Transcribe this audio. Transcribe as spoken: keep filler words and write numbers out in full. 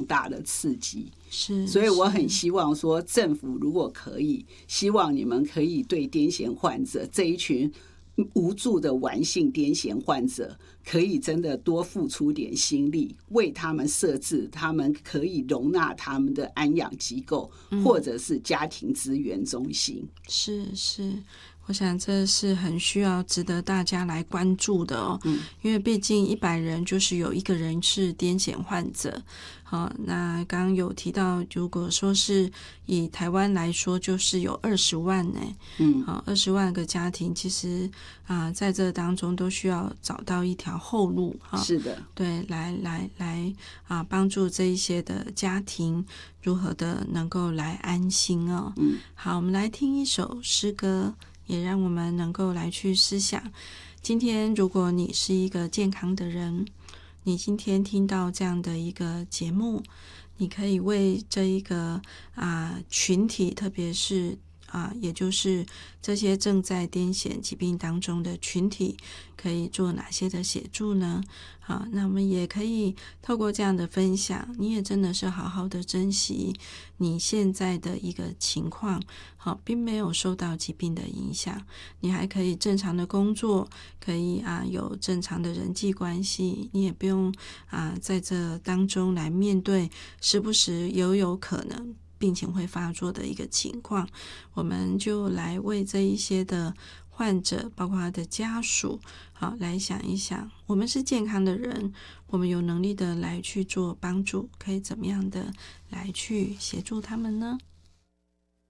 大的刺激。 是， 所以我很希望说，政府如果可以，希望你们可以对癫痫患者这一群无助的顽性癫痫患者，可以真的多付出点心力，为他们设置他们可以容纳他们的安养机构，或者是家庭资源中心。 是是，我想这是很需要值得大家来关注的哦。嗯，因为毕竟一百人就是有一个人是癫痫患者。好，那刚刚有提到，如果说是以台湾来说，就是有二十万呢。嗯，好，二十万个家庭，其实啊、呃，在这当中都需要找到一条后路。哈， 是的， 对，来来来啊，帮助这一些的家庭如何的能够来安心哦。嗯，好，我们来听一首诗歌。也让我们能够来去思想，今天如果你是一个健康的人，你今天听到这样的一个节目，你可以为这一个啊、呃、群体，特别是啊、呃，也就是这些正在癫痫疾病当中的群体，可以做哪些的协助呢？好，那我们也可以透过这样的分享，你也真的是好好的珍惜你现在的一个情况，好，并没有受到疾病的影响，你还可以正常的工作，可以啊有正常的人际关系，你也不用啊在这当中来面对时不时有有可能病情会发作的一个情况，我们就来为这一些的患者，包括他的家属，好，来想一想，我们是健康的人，我们有能力的来去做帮助，可以怎么样的来去协助他们呢？